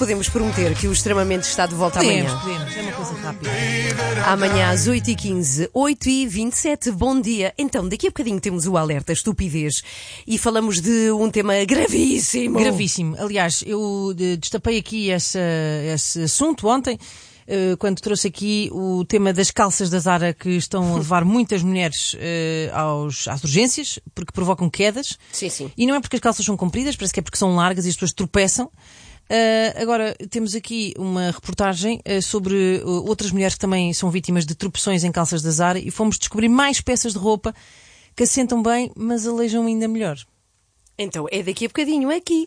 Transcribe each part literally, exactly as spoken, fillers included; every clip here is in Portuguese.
podemos prometer que o Extremamente está de volta Podemos, amanhã. podemos, é uma coisa rápida. Amanhã às oito e quinze, oito e vinte e sete, bom dia. Então, daqui a bocadinho temos o alerta estupidez e falamos de um tema gravíssimo. Gravíssimo. Aliás, eu de- destapei aqui essa, esse assunto ontem, eh, quando trouxe aqui o tema das calças da Zara que estão a levar muitas mulheres eh, aos, às urgências, porque provocam quedas. Sim, sim. E não é porque as calças são compridas, parece que é porque são largas e as pessoas tropeçam. Uh, agora, temos aqui uma reportagem uh, sobre uh, outras mulheres que também são vítimas de tropeções em calças da Zara e fomos descobrir mais peças de roupa que assentam bem, mas aleijam ainda melhor. Então, é daqui a bocadinho aqui.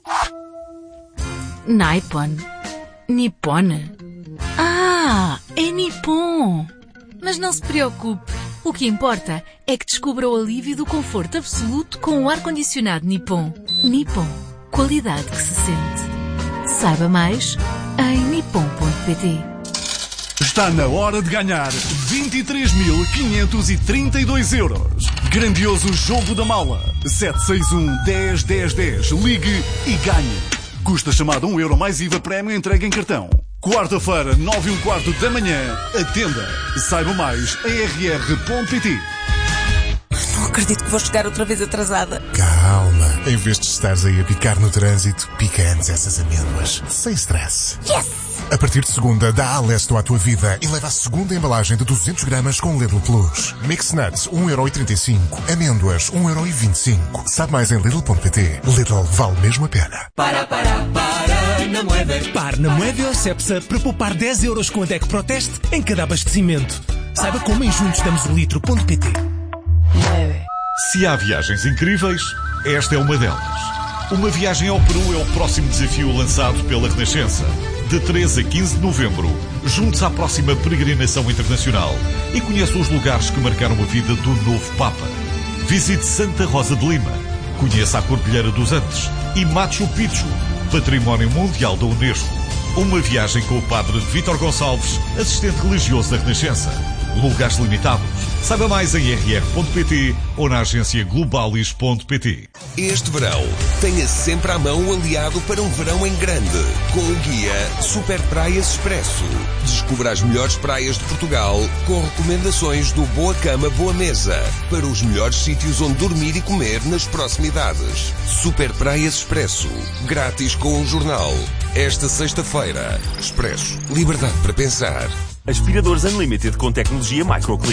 Nippon. Nippon. Ah, é Nippon. Mas não se preocupe. O que importa é que descubra o alívio do conforto absoluto com o ar-condicionado Nippon. Nippon. Qualidade que se sente. Saiba mais em nippon ponto pt. Está na hora de ganhar vinte e três mil quinhentos e trinta e dois euros. Grandioso jogo da mala. sete seis um, dez, dez, dez. Ligue e ganhe. Custa chamada um euro mais I V A prémio entregue em cartão. Quarta-feira, nove e um quarto da manhã. Atenda. Saiba mais em r r ponto p t. Não acredito que vou chegar outra vez atrasada. Calma, em vez de estares aí a picar no trânsito, pica antes essas amêndoas. Sem stress. Yes! A partir de segunda, dá Alesto à tua vida e leva a segunda embalagem de duzentos gramas com Lidl Plus. Mix Nuts, um euro e trinta e cinco. Amêndoas, um euro e vinte e cinco. Sabe mais em Lidl ponto pt. Lidl vale mesmo a pena. Para, para, para na Moedas. Par na Moedas ou Cepsa para poupar dez euros com a D E C Proteste em cada abastecimento. Saiba como em juntos damos o litro ponto pt. Se há viagens incríveis, esta é uma delas. Uma viagem ao Peru é o próximo desafio lançado pela Renascença. De treze a quinze de novembro, junte-se à próxima peregrinação internacional e conheça os lugares que marcaram a vida do novo Papa. Visite Santa Rosa de Lima, conheça a Cordilheira dos Andes e Machu Picchu, Património Mundial da Unesco. Uma viagem com o Padre Vítor Gonçalves, assistente religioso da Renascença. Lugares limitados. Saiba mais em r r ponto p t ou na agência globalis ponto p t. Este verão, tenha sempre à mão um aliado para um verão em grande, com o guia Super Praias Expresso. Descubra as melhores praias de Portugal, com recomendações do Boa Cama Boa Mesa, para os melhores sítios onde dormir e comer nas proximidades. Super Praias Expresso, grátis com um jornal. Esta sexta-feira, Expresso, liberdade para pensar. Aspiradores Unlimited com tecnologia Microclean.